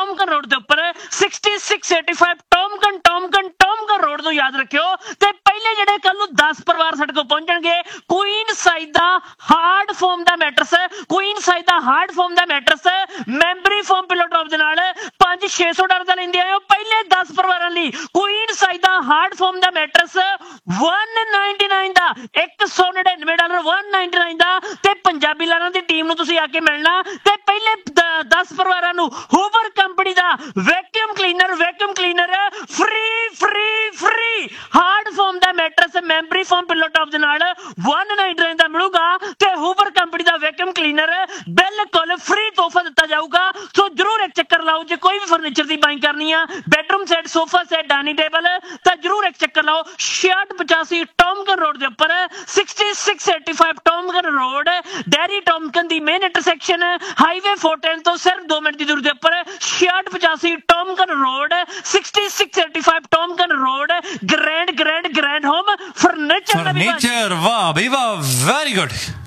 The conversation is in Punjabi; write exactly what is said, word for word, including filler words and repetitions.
ਟੌਮਕਨ ਰੋਡ ਦੇ ਉੱਪਰ sixty six eighty five ਟੌਮਕਨ ਟੌਮਕਨ ਟੌਮਕਨ road ਤੋਂ ਯਾਦ ਰੱਖਿਓ। ਤੇ ਪਹਿਲੇ ਜਿਹੜੇ ਕੱਲ ਨੂੰ ਦਸ ਪਰਿਵਾਰ ਸਾਡੇ ਕੋਲ ਪਹੁੰਚਣਗੇ, ਕੁਈਨ ਸਾਈਜ਼ ਦਾ ਹਾਰਡ ਫੋਮ ਦਾ ਮੈਟਰਸ, ਕੁਈਨ ਸਾਈਜ਼ ਦਾ ਹਾਰਡ ਫੋਮ ਦਾ matters memory form pillow top ਦੇ ਨਾਲ ਪੰਜ ਛੇ ਸੌ ਡਾਲਰ ਦਾ ਲੈਂਦੇ ਆਏ ਹੋ। ਪਹਿਲੇ ਦਸ ਪਰਿਵਾਰਾਂ ਲਈ ਕੁਈਨ ਸਾਈਜ਼ ਦਾ ਹਾਰਡ ਫੋਮ ਦਾ ਮੈਟਰਸ one ninety-nine ਦਾ, ਇੱਕ ਸੌ ਨੜਿਨਵੇਂ ਡਾਲਰ one ninety-nine ਦਾ। ਤੇ ਪੰਜਾਬੀ ਲਾਲਾਂ ਦੀ ਟੀਮ ਨੂੰ ਤੁਸੀਂ ਆ ਕੇ ਮਿਲਣਾ। ਤੇ ਪਹਿਲੇ ਦਸ ਪਰਿਵਾਰਾਂ ਨੂੰ ਹੂਵਰ ਕੰਪਨੀ ਦਾ vacuum cleaner vacuum cleaner free free free hard form ਦਾ matters memory form pillow top ਦੇ ਨਾਲ one ninety-nine ਦਾ ਮਿਲੂਗਾ। ਤੇ ਹੂਵਰ ਕੰਪਨੀ ਦਾ ਵੈਕਿਊਮ ਕਲੀਨਰ ਬਿਲਕੁਲ ਫ੍ਰੀ ਤੋਹਫਾ ਦਿੱਤਾ ਜਾਊਗਾ। ਸੋ ਜਰੂਰ ਇੱਕ ਚੱਕਰ ਲਾਓ। ਜੇ ਕੋਈ ਵੀ ਫਰਨੀਚਰ ਦੀ ਬਾਈਂਗ ਕਰਨੀ ਆ, bedroom set, sofa set, dining table, ਤਾਂ ਜਰੂਰ ਇੱਕ ਚੱਕਰ ਲਾਓ। ਛਿਆਹਠ ਪਚਾਸੀ ਟੌਮਕਨ ਰੋਡ ਦੇ ਉੱਪਰ sixty six eighty five ਟੌਮਕਨ road, dairy ਟੌਮਕਨ ਦੀ ਮੇਨ ਇੰਟਰਸੈਕਸ਼ਨ ਹਾਈਵੇ ਫੋਰਟੀਨ ਤੋਂ ਸਿਰਫ ਦੋ ਮਿੰਟ ਦੀ ਦੂਰੀ ਦੇ ਉੱਪਰ ਛਿਆਹਠ ਪਚਾਸੀ ਟੌਮਕਨ road, sixty six eighty five ਟੌਮਕਨ road. Grand grand grand home furniture furniture, ਵਾਹ ਬਈ ਵਾਹ, ਵੈਰੀ ਗੁੱਡ।